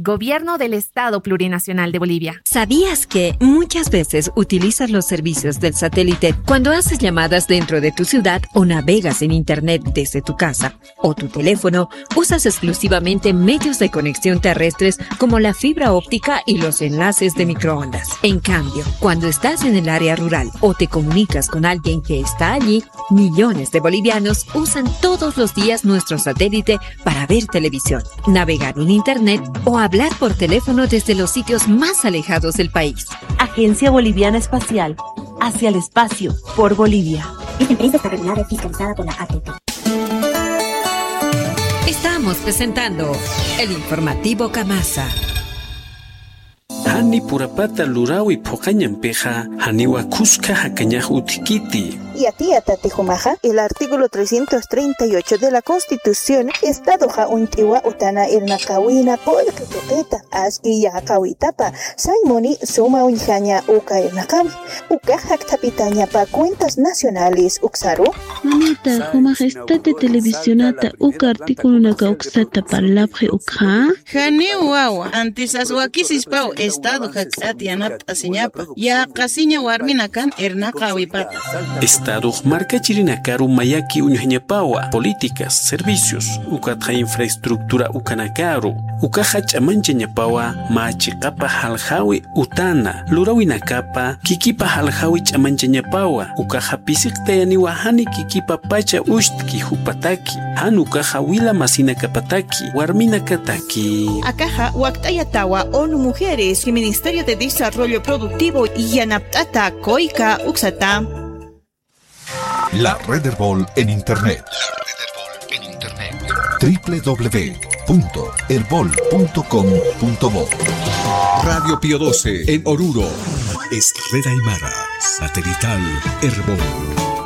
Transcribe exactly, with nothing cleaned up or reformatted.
Gobierno del Estado Plurinacional de Bolivia. ¿Sabías que muchas veces utilizas los servicios del satélite cuando haces llamadas dentro de tu ciudad o navegas en internet desde tu casa o tu teléfono? Usas exclusivamente medios de conexión terrestres como la fibra óptica y los enlaces de microondas. En cambio, cuando estás en el área rural o te comunicas con alguien que está allí, millones de bolivianos usan todos los días nuestro satélite para ver televisión, navegar en internet o hablar por teléfono desde los sitios más alejados del país. Agencia Boliviana Espacial. Hacia el espacio, por Bolivia. Esta empresa está regulada y fiscalizada por la A T P. Estamos presentando el informativo Camasa. Hani purapata lurawi pocañampeja, haniwa kuska hakañaj utikiti. Y a ti, Atatijumaja, el artículo trescientos treinta y ocho de la Constitución, Estado ja untiwa utana irnakawina polka toqueta, aski ya kawitapa, saimoni suma unjaña uka irnakawi, uka haktapitaña pa cuentas nacionales uksaru. Mamita, Jumaja, estate televisionata, uka artículo naka uksata parlabje ukha. Jani wawa, antes aswakisis pau Estado haktatianap asiñapa, ya kasiña warminakan irnakawipata. Estado marca chirinakaru mayaki uñuñapawa, políticas, servicios, ukatja infraestructura ukanakaru, ukaja chamanchañapawa, machiqapa halhawi utana, lurawinakapa, kikipa halhawi chamanchañapawa, ukaja pisiktayaniwa hani kikipa pacha ushtki hupataki, han ukaja wila masinakapataki, warminakataki. Akaja waktayatawa ONU Mujeres y Ministerio de Desarrollo Productivo y Yanaptata Koika Uxata. La Red Herbol en Internet. La Red Herbol en Internet. doble u doble u doble u punto herbol punto com punto bo. Radio Pío doce en Oruro. Es Red Aymara. Satelital Herbol.